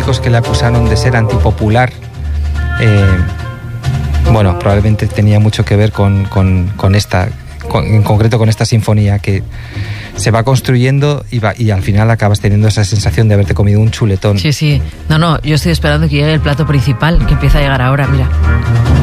críticos que le acusaron de ser antipopular, bueno, probablemente tenía mucho que ver con esta, en concreto con esta sinfonía que se va construyendo y al final acabas teniendo esa sensación de haberte comido un chuletón. Sí. No, yo estoy esperando que llegue el plato principal, que empieza a llegar ahora, mira.